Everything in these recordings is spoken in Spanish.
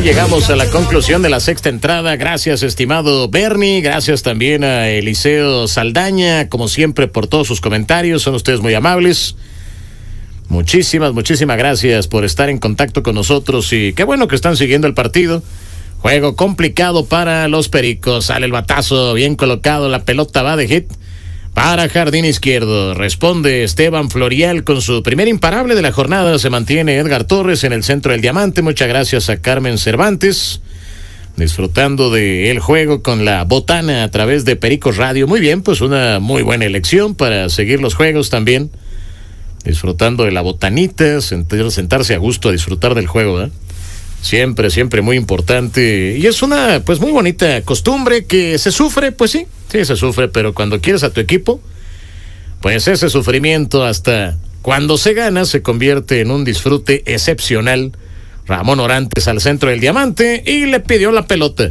llegamos a la conclusión de la sexta entrada. Gracias, estimado Bernie. Gracias también a Eliseo Saldaña, como siempre, por todos sus comentarios. Son ustedes muy amables. Muchísimas gracias por estar en contacto con nosotros y qué bueno que están siguiendo el partido. Juego complicado para los Pericos. Sale el batazo, bien colocado, la pelota va de hit para jardín izquierdo. Responde Esteban Florial con su primer imparable de la jornada. Se mantiene Edgar Torres en el centro del diamante. Muchas gracias a Carmen Cervantes, disfrutando del juego con la botana a través de Pericos Radio. Muy bien, pues una muy buena elección para seguir los juegos también. Disfrutando de la botanita, sentarse a gusto a disfrutar del juego, ¿eh? Siempre muy importante. Y es una, pues, muy bonita costumbre que se sufre, pues sí, se sufre, pero cuando quieres a tu equipo, pues ese sufrimiento hasta cuando se gana se convierte en un disfrute excepcional. Ramón Orantes al centro del diamante y le pidió la pelota.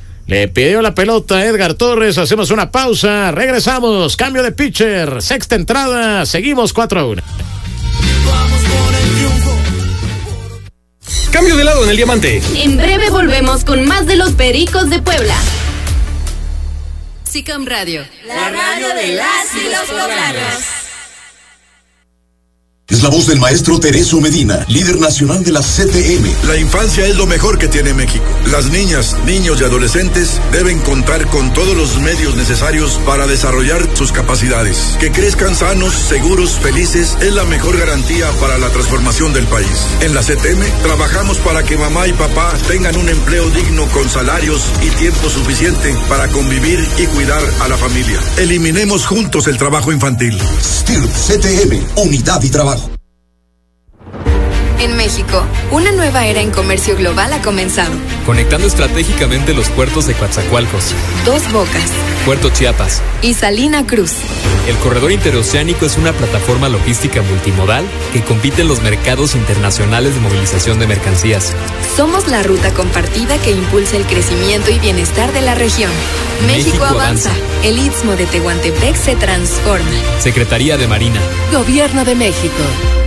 A Edgar Torres. Hacemos una pausa, regresamos, cambio de pitcher, sexta entrada, seguimos 4-1. Cambio de lado en el diamante. En breve volvemos con más de los Pericos de Puebla. SICAM Radio, la radio de las y los poblanos. Es la voz del maestro Tereso Medina, líder nacional de la CTM. La infancia es lo mejor que tiene México. Las niñas, niños y adolescentes deben contar con todos los medios necesarios para desarrollar sus capacidades. Que crezcan sanos, seguros, felices es la mejor garantía para la transformación del país. En la CTM trabajamos para que mamá y papá tengan un empleo digno con salarios y tiempo suficiente para convivir y cuidar a la familia. Eliminemos juntos el trabajo infantil. STIRP CTM, unidad y trabajo. En México, una nueva era en comercio global ha comenzado. Conectando estratégicamente los puertos de Coatzacoalcos, Dos Bocas, Puerto Chiapas y Salina Cruz. El corredor interoceánico es una plataforma logística multimodal que compite en los mercados internacionales de movilización de mercancías. Somos la ruta compartida que impulsa el crecimiento y bienestar de la región. México avanza. El Istmo de Tehuantepec se transforma. Secretaría de Marina. Gobierno de México.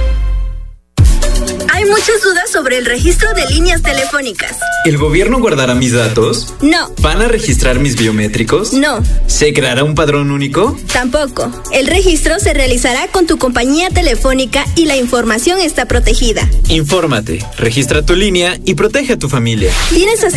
Hay muchas dudas sobre el registro de líneas telefónicas. ¿El gobierno guardará mis datos? No. ¿Van a registrar mis biométricos? No. ¿Se creará un padrón único? Tampoco. El registro se realizará con tu compañía telefónica y la información está protegida. Infórmate, registra tu línea y protege a tu familia. Tienes hasta